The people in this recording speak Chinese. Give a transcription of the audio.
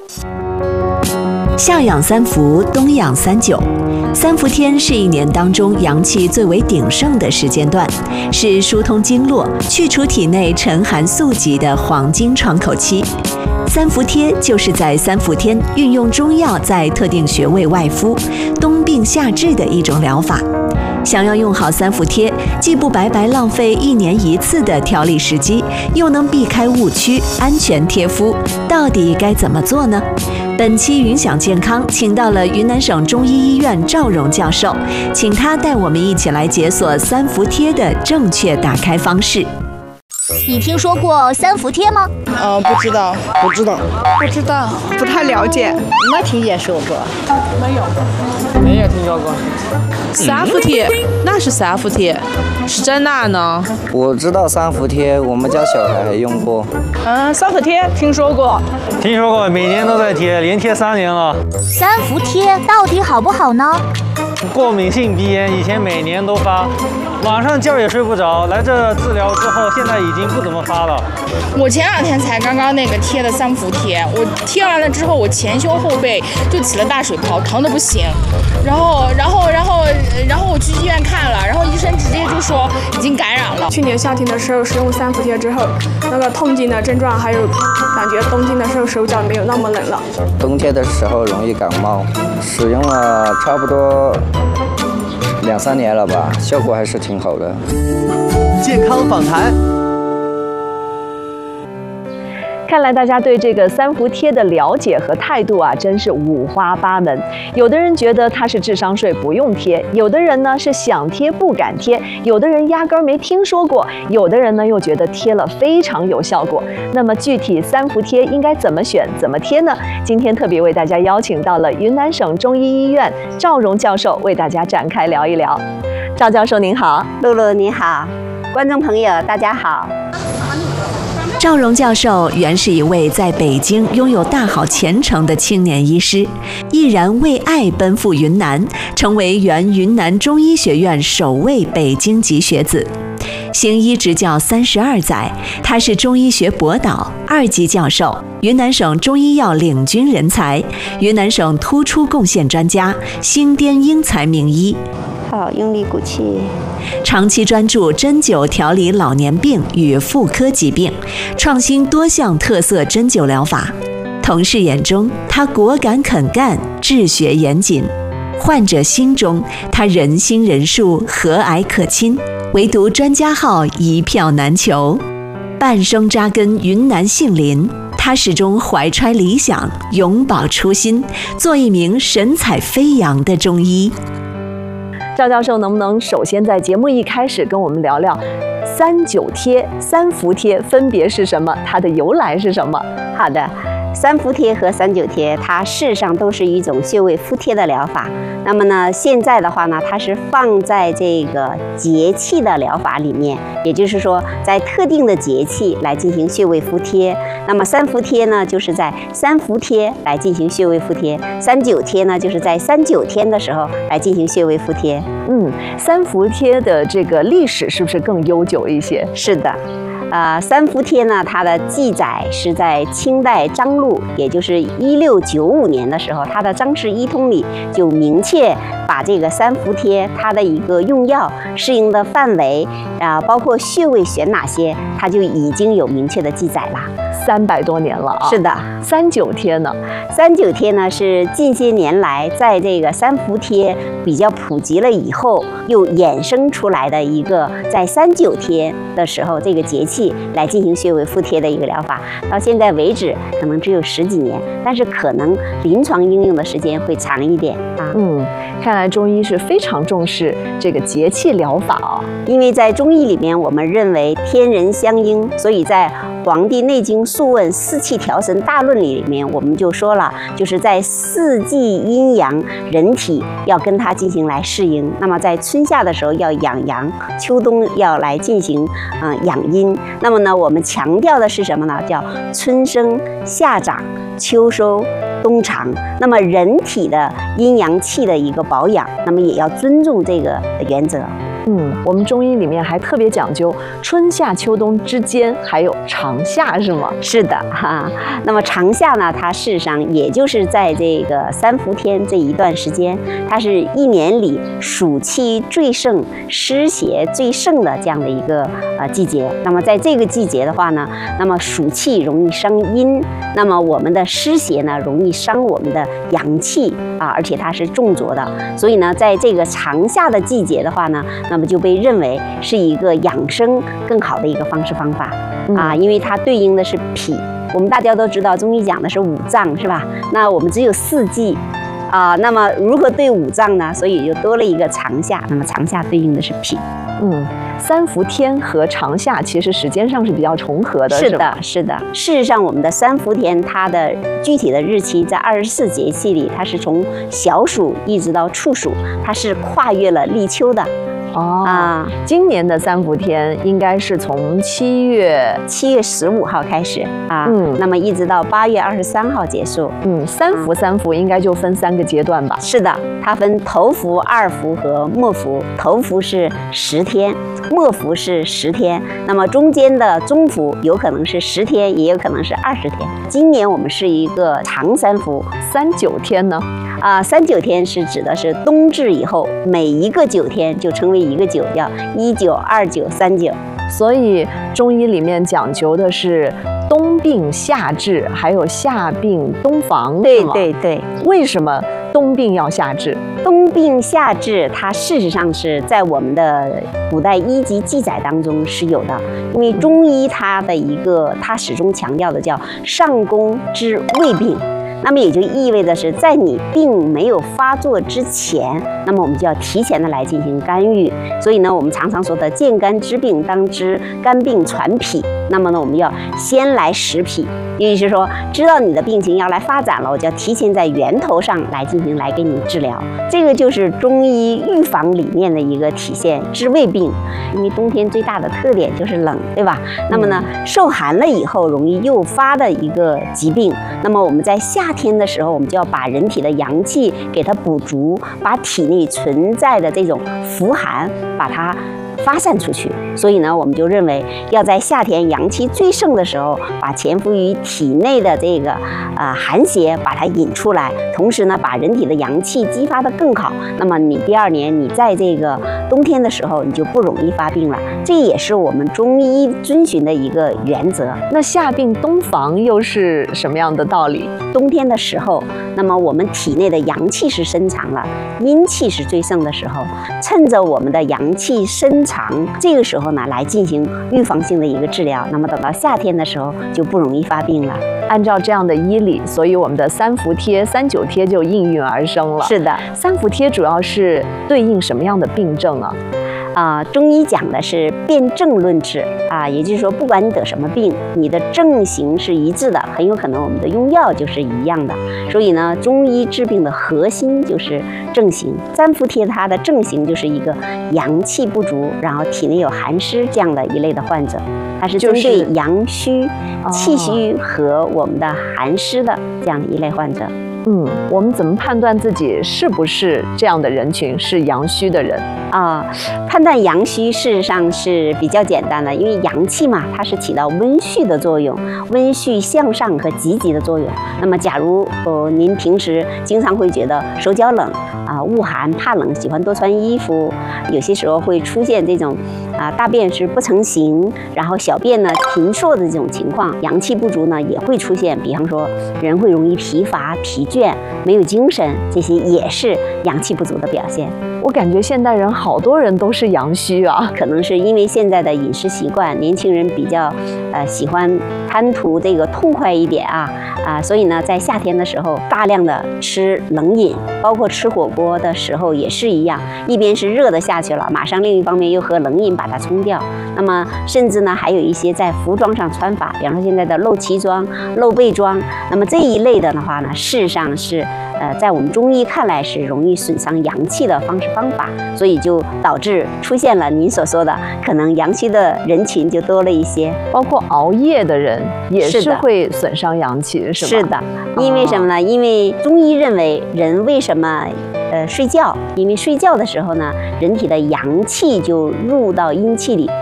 夏养三伏，冬养三九。三伏天是一年当中阳气最为鼎盛的时间段，是疏通经络、去除体内沉寒宿疾的黄金窗口期。三伏贴就是在三伏天运用中药在特定穴位外敷，冬病夏治的一种疗法。想要用好三伏贴，既不白白浪费1年1次的调理时机，又能避开误区，安全贴敷，到底该怎么做呢？本期云享健康请到了云南省中医医院赵荣教授，请他带我们一起来解锁三伏贴的正确打开方式。 你听说过三伏贴吗？ 不知道，不太了解。 没听见说过。 没有听说过。 三伏贴，那是三伏贴，是在哪呢？ 我知道三伏贴，我们家小孩还用过。 三伏贴听说过， 每年都在贴，连贴3年了。 三伏贴到底好不好呢？ 过敏性鼻炎以前每年都发，晚上觉也睡不着，来这治疗之后，现在已经不怎么发了。 我前2天才刚刚那个贴的三伏贴，我贴完了之后，我前胸后背就起了大水泡，疼得不行。然后我去医院看了，然后医生直接就说已经感染了。 去年夏天的时候使用三伏贴之后，那个痛经的症状还有感觉冬天的时候手脚没有那么冷了。 冬天的时候容易感冒，使用了差不多2、3年了吧，效果还是挺好的。 健康访谈。 看来大家对这个三伏贴的了解和态度啊，真是五花八门。有的人觉得它是智商税，不用贴；有的人呢是想贴不敢贴；有的人压根儿没听说过；有的人呢又觉得贴了非常有效果。那么具体三伏贴应该怎么选、怎么贴呢？今天特别为大家邀请到了云南省中医医院赵荣教授，为大家展开聊一聊。赵教授您好， 露露你好，观众朋友大家好。 赵荣教授原是一位在北京拥有大好前程的青年医师，毅然为爱奔赴云南，成为原云南中医学院首位北京籍学子。行医执教32载，他是中医学博导、2级教授，云南省中医药领军人才，云南省突出贡献专家，星滇英才名医。 好，用力鼓气。 长期专注针灸调理老年病与妇科疾病，创新多项特色针灸疗法。同事眼中，他果敢肯干，治学严谨；患者心中，他人心仁术，和蔼可亲。唯独专家号一票难求。半生扎根云南杏林，他始终怀揣理想，永葆初心，做一名神采飞扬的中医。 赵教授能不能首先在节目一开始跟我们聊聊三九贴、三伏贴分别是什么，它的由来是什么？ 好的，三伏贴和三九贴，它事实上都是一种穴位敷贴的疗法。那么呢，现在的话呢，它是放在这个节气的疗法里面，也就是说，在特定的节气来进行穴位敷贴。那么三伏贴呢，就是在三伏贴来进行穴位敷贴；三九贴呢，就是在3、9天的时候来进行穴位敷贴。 三伏贴的这个历史是不是更悠久一些？ 是的。三伏贴呢，它的记载是在清代张禄，也就是1695年的时候，它的《张氏医通》里就明确把这个三伏贴它的一个用药、适应的范围包括穴位选哪些，它就已经有明确的记载了。 300多年了啊！ 是的。 三九贴呢？ 三九贴呢是近些年来在这个三伏贴比较普及了以后，又衍生出来的一个在3、9天的时候这个节气来进行穴位敷贴的一个疗法。到现在为止，可能只有10几年，但是可能临床应用的时间会长一点啊。 看来中医是非常重视这个节气疗法啊。 因为在中医里面，我们认为天人相应，所以在《黄帝内经·素问·四气调神大论》里面，我们就说了，就是在4季阴阳，人体要跟它进行来适应。那么在春夏的时候要养阳，秋冬要来进行养阴。那么呢，我们强调的是什么呢？叫春生夏长秋收冬藏。那么人体的阴阳气的一个保养，那么也要尊重这个原则。 我们中医里面还特别讲究春夏秋冬之间还有长夏，是吗？ 是的哈。那么长夏呢，它事实上也就是在这个3伏天这一段时间，它是一年里暑气最盛、湿邪最盛的这样的一个季节。那么在这个季节的话呢，那么暑气容易伤阴，那么我们的湿邪呢容易伤我们的阳气而且它是重浊的，所以呢，在这个长夏的季节的话呢，那么就被认为是一个养生更好的一个方式方法因为它对应的是脾。我们大家都知道中医讲的是5脏是吧？那我们只有4季那么如何对5脏呢？所以就多了一个长夏，那么长夏对应的是脾。 3伏天和长夏其实时间上是比较重合的， 是的，是的。事实上，我们的3伏天它的具体的日期在24节气里，它是从小暑一直到处暑，它是跨越了立秋的。 今年的3伏天应该是从7月 15号开始那么一直到8月23号结束。 3伏应该就分3个阶段吧？ 是的，它分头伏、2伏和末伏。头伏是10天，末伏是10天，那么中间的中伏有可能是10天，也有可能是20天。今年我们是一个长3伏。 39天呢 ？39天是指的是冬至以后每一个9天就成为一个9，叫19、29、39。 所以中医里面讲究的是冬病夏治，还有夏病冬防。 对对对。 为什么冬病要夏治？ 冬病夏治，它事实上是在我们的古代医籍记载当中是有的。因为中医它始终强调的叫上工之未病。那么也就意味着是在你病没有发作之前，那么我们就要提前的来进行干预。所以呢，我们常常说的见肝知病，当知肝病传脾。那么呢，我们要先来识脾，也就是说，知道你的病情要来发展了，我就要提前在源头上来进行来给你治疗。这个就是中医预防理念的一个体现，治未病。因为冬天最大的特点就是冷，对吧？那么呢，受寒了以后容易诱发的一个疾病。那么我们在夏天的时候，我们就要把人体的阳气给它补足，把体内存在的这种伏寒把它发散出去。所以呢，我们就认为要在夏天阳气最盛的时候，把潜伏于体内的这个寒邪把它引出来，同时呢，把人体的阳气激发得更好。那么你第2年你在这个冬天的时候，你就不容易发病了。这也是我们中医遵循的一个原则。 那夏病冬防又是什么样的道理？ 冬天的时候，那么我们体内的阳气是深藏了，阴气是最盛的时候，趁着我们的阳气深藏，这个时候呢，来进行预防性的一个治疗。那么等到夏天的时候，就不容易发病了。 按照这样的医理，所以我们的3伏贴、39贴就应运而生了。 是的 ，3伏贴主要是对应什么样的病症啊？ 中医讲的是辨证论治也就是说，不管你得什么病，你的症型是一致的，很有可能我们的用药就是一样的。所以呢，中医治病的核心就是症型。3伏贴它的症型就是一个阳气不足，然后体内有寒湿这样的一类的患者，它是针对阳虚、气虚和我们的寒湿的这样一类患者。 我们怎么判断自己是不是这样的人群，是阳虚的人判断阳虚事实上是比较简单的，因为阳气嘛，它是起到温煦的作用，温煦向上和积极的作用。那么假如您平时经常会觉得手脚冷恶寒怕冷，喜欢多穿衣服，有些时候会出现这种大便是不成形，然后小便呢频数的这种情况，阳气不足呢也会出现，比方说人会容易疲乏、疲倦、没有精神，这些也是阳气不足的表现。 我感觉现代人好多人都是阳虚可能是因为现在的饮食习惯，年轻人比较喜欢贪图这个痛快一点所以呢，在夏天的时候大量的吃冷饮，包括吃火锅的时候也是一样，一边是热的下去了，马上另一方面又喝冷饮把它冲掉。那么甚至呢，还有一些在服装上穿法，比方说现在的露脐装、露背装，那么这一类的话呢，事实上是在我们中医看来是容易损伤阳气的方式方法，所以就导致出现了您所说的可能阳虚的人群就多了一些， 包括熬夜的人也是会损伤阳气，是吗？ 是的，因为什么呢？因为中医认为人为什么睡觉，因为睡觉的时候呢，人体的阳气就入到阴气里，